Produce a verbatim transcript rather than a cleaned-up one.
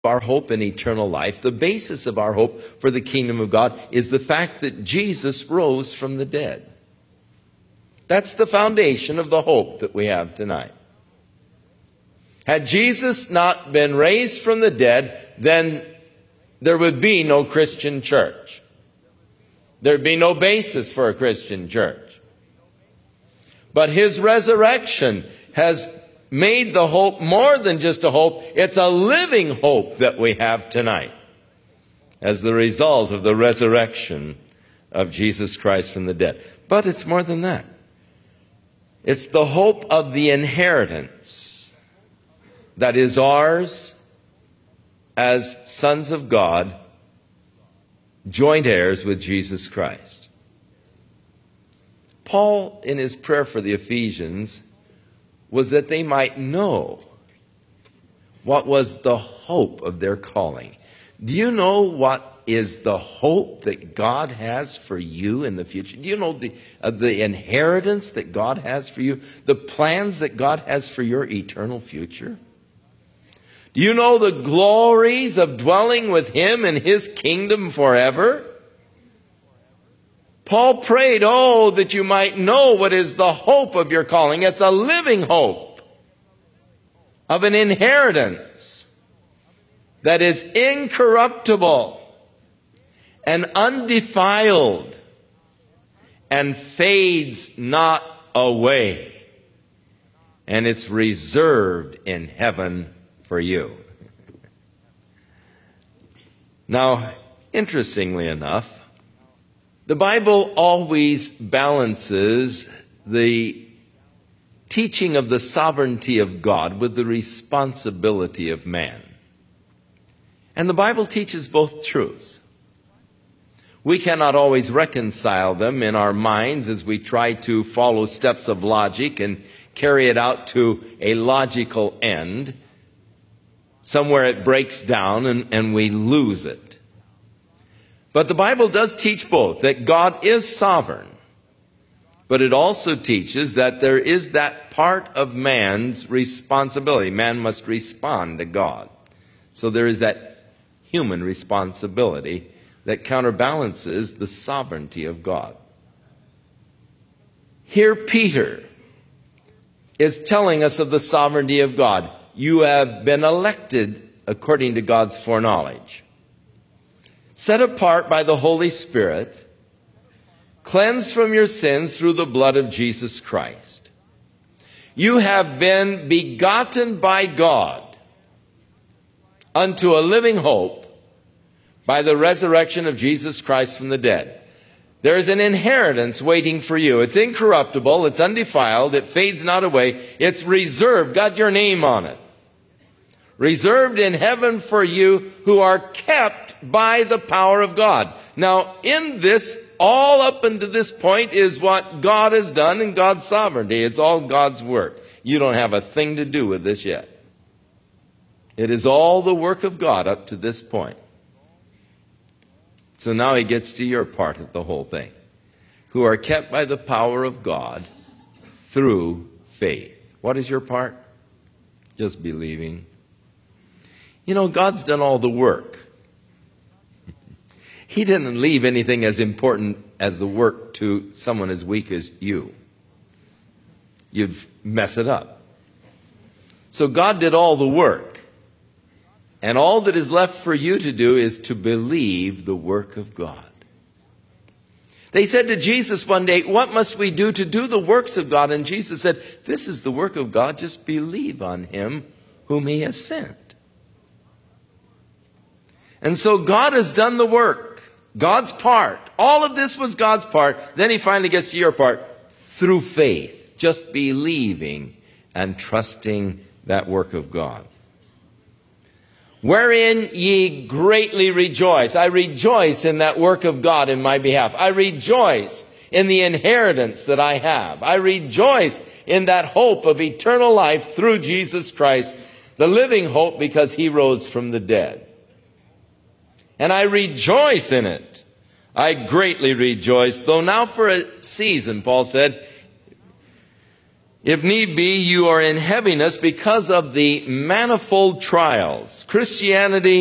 our hope in eternal life, the basis of our hope for the kingdom of God, is the fact that Jesus rose from the dead. That's the foundation of the hope that we have tonight. Had Jesus not been raised from the dead, then there would be no Christian church. There'd be no basis for a Christian church. But his resurrection has made the hope more than just a hope. It's a living hope that we have tonight as the result of the resurrection of Jesus Christ from the dead. But it's more than that. It's the hope of the inheritance that is ours as sons of God, joint heirs with Jesus Christ. Paul, in his prayer for the Ephesians, was that they might know what was the hope of their calling. Do you know what is the hope that God has for you in the future? Do you know the, uh, the inheritance that God has for you? The plans that God has for your eternal future? Do you know the glories of dwelling with him in his kingdom forever? Paul prayed, oh, that you might know what is the hope of your calling. It's a living hope of an inheritance that is incorruptible and undefiled and fades not away. And it's reserved in heaven for you. Now, interestingly enough, the Bible always balances the teaching of the sovereignty of God with the responsibility of man. And the Bible teaches both truths. We cannot always reconcile them in our minds as we try to follow steps of logic and carry it out to a logical end. Somewhere it breaks down and, and we lose it. But the Bible does teach both, that God is sovereign. But it also teaches that there is that part of man's responsibility. Man must respond to God. So there is that human responsibility that counterbalances the sovereignty of God. Here Peter is telling us of the sovereignty of God. You have been elected according to God's foreknowledge, set apart by the Holy Spirit, cleansed from your sins through the blood of Jesus Christ. You have been begotten by God unto a living hope by the resurrection of Jesus Christ from the dead. There is an inheritance waiting for you. It's incorruptible, it's undefiled, it fades not away. It's reserved, got your name on it. Reserved in heaven for you who are kept by the power of God. Now, in this, all up unto this point is what God has done in God's sovereignty. It's all God's work. You don't have a thing to do with this yet. It is all the work of God up to this point. So now he gets to your part of the whole thing. Who are kept by the power of God through faith. What is your part? Just believing. You know, God's done all the work. He didn't leave anything as important as the work to someone as weak as you. You'd mess it up. So God did all the work. And all that is left for you to do is to believe the work of God. They said to Jesus one day, what must we do to do the works of God? And Jesus said, this is the work of God. Just believe on him whom he has sent. And so God has done the work. God's part. All of this was God's part. Then he finally gets to your part through faith. Just believing and trusting that work of God. Wherein ye greatly rejoice. I rejoice in that work of God in my behalf. I rejoice in the inheritance that I have. I rejoice in that hope of eternal life through Jesus Christ, the living hope because he rose from the dead. And I rejoice in it. I greatly rejoice, though now for a season, Paul said, If need be, you are in heaviness because of the manifold trials. Christianity